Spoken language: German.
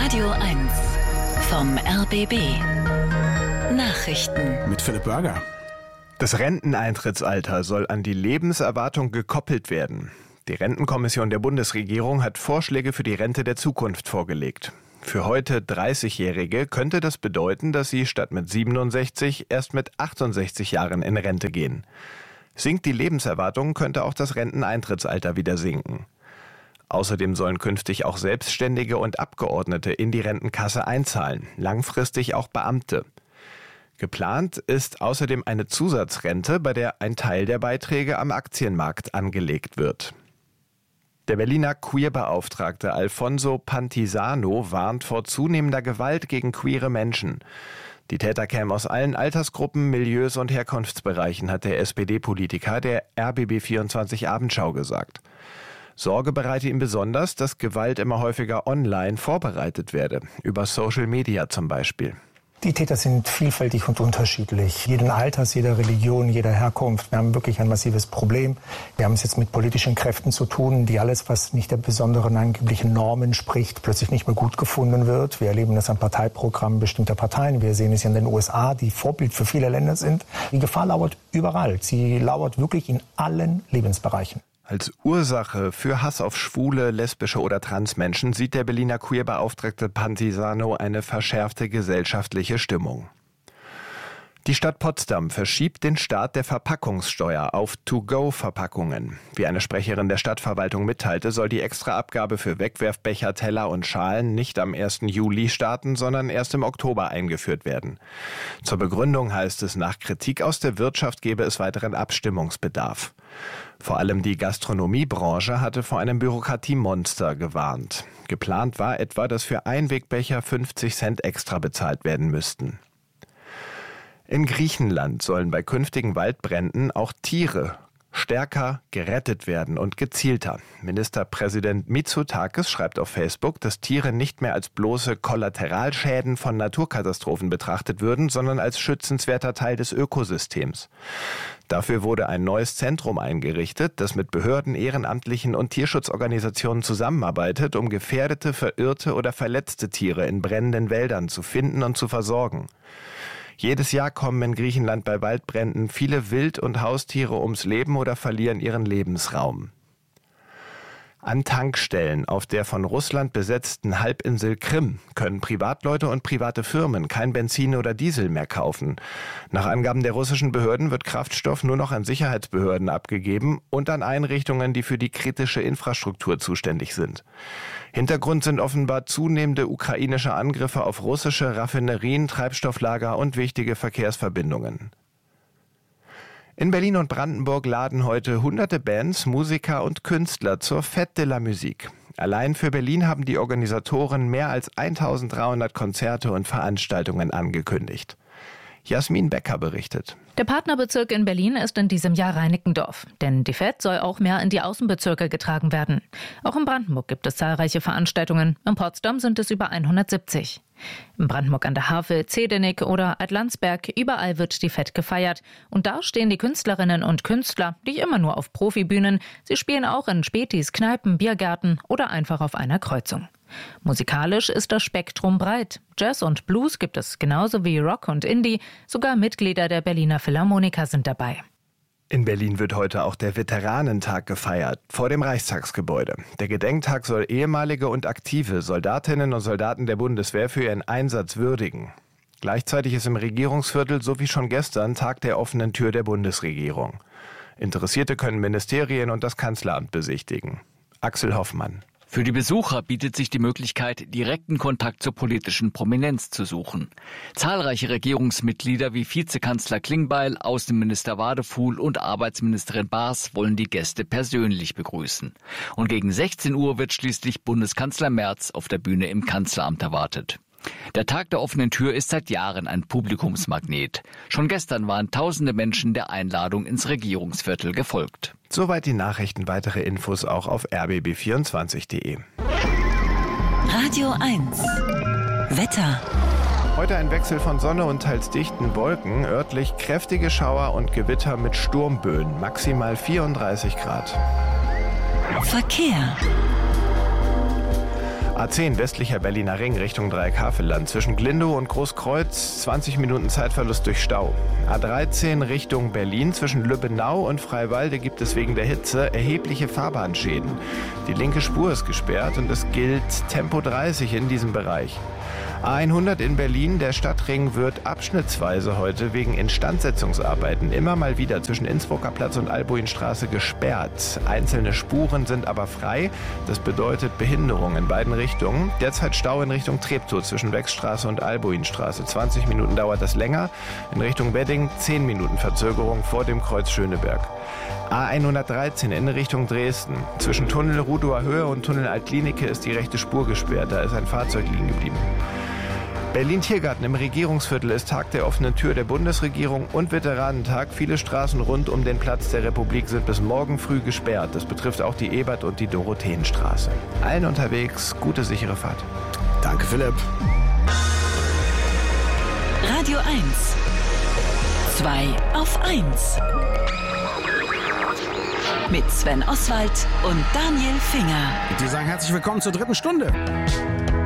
Radio 1 vom RBB. Nachrichten mit Philipp Börger. Das Renteneintrittsalter soll an die Lebenserwartung gekoppelt werden. Die Rentenkommission der Bundesregierung hat Vorschläge für die Rente der Zukunft vorgelegt. Für heute 30-Jährige könnte das bedeuten, dass sie statt mit 67 erst mit 68 Jahren in Rente gehen. Sinkt die Lebenserwartung, könnte auch das Renteneintrittsalter wieder sinken. Außerdem sollen künftig auch Selbstständige und Abgeordnete in die Rentenkasse einzahlen, langfristig auch Beamte. Geplant ist außerdem eine Zusatzrente, bei der ein Teil der Beiträge am Aktienmarkt angelegt wird. Der Berliner Queerbeauftragte Alfonso Pantisano warnt vor zunehmender Gewalt gegen queere Menschen. Die Täter kämen aus allen Altersgruppen, Milieus und Herkunftsbereichen, hat der SPD-Politiker der RBB24 Abendschau gesagt. Sorge bereite ihm besonders, dass Gewalt immer häufiger online vorbereitet werde, über Social Media zum Beispiel. Die Täter sind vielfältig und unterschiedlich. Jeden Alters, jeder Religion, jeder Herkunft. Wir haben wirklich ein massives Problem. Wir haben es jetzt mit politischen Kräften zu tun, die alles, was nicht der besonderen angeblichen Normen spricht, plötzlich nicht mehr gut gefunden wird. Wir erleben das an Parteiprogrammen bestimmter Parteien. Wir sehen es in den USA, die Vorbild für viele Länder sind. Die Gefahr lauert überall. Sie lauert wirklich in allen Lebensbereichen. Als Ursache für Hass auf schwule, lesbische oder Transmenschen sieht der Berliner Queerbeauftragte Pantisano eine verschärfte gesellschaftliche Stimmung. Die Stadt Potsdam verschiebt den Start der Verpackungssteuer auf To-Go-Verpackungen. Wie eine Sprecherin der Stadtverwaltung mitteilte, soll die Extraabgabe für Wegwerfbecher, Teller und Schalen nicht am 1. Juli starten, sondern erst im Oktober eingeführt werden. Zur Begründung heißt es, nach Kritik aus der Wirtschaft gebe es weiteren Abstimmungsbedarf. Vor allem die Gastronomiebranche hatte vor einem Bürokratiemonster gewarnt. Geplant war etwa, dass für Einwegbecher 50 Cent extra bezahlt werden müssten. In Griechenland sollen bei künftigen Waldbränden auch Tiere stärker gerettet werden und gezielter. Ministerpräsident Mitsotakis schreibt auf Facebook, dass Tiere nicht mehr als bloße Kollateralschäden von Naturkatastrophen betrachtet würden, sondern als schützenswerter Teil des Ökosystems. Dafür wurde ein neues Zentrum eingerichtet, das mit Behörden, Ehrenamtlichen und Tierschutzorganisationen zusammenarbeitet, um gefährdete, verirrte oder verletzte Tiere in brennenden Wäldern zu finden und zu versorgen. Jedes Jahr kommen in Griechenland bei Waldbränden viele Wild- und Haustiere ums Leben oder verlieren ihren Lebensraum. An Tankstellen auf der von Russland besetzten Halbinsel Krim können Privatleute und private Firmen kein Benzin oder Diesel mehr kaufen. Nach Angaben der russischen Behörden wird Kraftstoff nur noch an Sicherheitsbehörden abgegeben und an Einrichtungen, die für die kritische Infrastruktur zuständig sind. Hintergrund sind offenbar zunehmende ukrainische Angriffe auf russische Raffinerien, Treibstofflager und wichtige Verkehrsverbindungen. In Berlin und Brandenburg laden heute hunderte Bands, Musiker und Künstler zur Fête de la Musique. Allein für Berlin haben die Organisatoren mehr als 1300 Konzerte und Veranstaltungen angekündigt. Jasmin Becker berichtet. Der Partnerbezirk in Berlin ist in diesem Jahr Reinickendorf. Denn die Fête soll auch mehr in die Außenbezirke getragen werden. Auch in Brandenburg gibt es zahlreiche Veranstaltungen. In Potsdam sind es über 170. In Brandenburg an der Havel, Zedenik oder Altlandsberg, überall wird die Fête gefeiert. Und da stehen die Künstlerinnen und Künstler nicht immer nur auf Profibühnen. Sie spielen auch in Spätis, Kneipen, Biergärten oder einfach auf einer Kreuzung. Musikalisch ist das Spektrum breit. Jazz und Blues gibt es genauso wie Rock und Indie. Sogar Mitglieder der Berliner Philharmoniker sind dabei. In Berlin wird heute auch der Veteranentag gefeiert, vor dem Reichstagsgebäude. Der Gedenktag soll ehemalige und aktive Soldatinnen und Soldaten der Bundeswehr für ihren Einsatz würdigen. Gleichzeitig ist im Regierungsviertel, so wie schon gestern, Tag der offenen Tür der Bundesregierung. Interessierte können Ministerien und das Kanzleramt besichtigen. Axel Hoffmann. Für die Besucher bietet sich die Möglichkeit, direkten Kontakt zur politischen Prominenz zu suchen. Zahlreiche Regierungsmitglieder wie Vizekanzler Klingbeil, Außenminister Wadefuhl und Arbeitsministerin Baas wollen die Gäste persönlich begrüßen. Und gegen 16 Uhr wird schließlich Bundeskanzler Merz auf der Bühne im Kanzleramt erwartet. Der Tag der offenen Tür ist seit Jahren ein Publikumsmagnet. Schon gestern waren tausende Menschen der Einladung ins Regierungsviertel gefolgt. Soweit die Nachrichten, weitere Infos auch auf rbb24.de. Radio 1 Wetter. Heute ein Wechsel von Sonne und teils dichten Wolken, örtlich kräftige Schauer und Gewitter mit Sturmböen, maximal 34 Grad. Verkehr. A10 westlicher Berliner Ring Richtung Dreieckhavelland. Zwischen Glindow und Großkreuz 20 Minuten Zeitverlust durch Stau. A13 Richtung Berlin. Zwischen Lübbenau und Freiwalde gibt es wegen der Hitze erhebliche Fahrbahnschäden. Die linke Spur ist gesperrt und es gilt Tempo 30 in diesem Bereich. A100 in Berlin, der Stadtring wird abschnittsweise heute wegen Instandsetzungsarbeiten immer mal wieder zwischen Innsbrucker Platz und Albuinstraße gesperrt. Einzelne Spuren sind aber frei. Das bedeutet Behinderung in beiden Richtungen. Derzeit Stau in Richtung Treptow zwischen Wechstraße und Albuinstraße. 20 Minuten dauert das länger. In Richtung Wedding 10 Minuten Verzögerung vor dem Kreuz Schöneberg. A113 in Richtung Dresden. Zwischen Tunnel Rudower Höhe und Tunnel Altklinike ist die rechte Spur gesperrt. Da ist ein Fahrzeug liegen geblieben. Berlin-Tiergarten im Regierungsviertel ist Tag der offenen Tür der Bundesregierung und Veteranentag. Viele Straßen rund um den Platz der Republik sind bis morgen früh gesperrt. Das betrifft auch die Ebert- und die Dorotheenstraße. Allen unterwegs gute, sichere Fahrt. Danke, Philipp. Radio 1. 2 auf 1. Mit Sven Oswald und Daniel Finger. Die sagen herzlich willkommen zur 3. Stunde.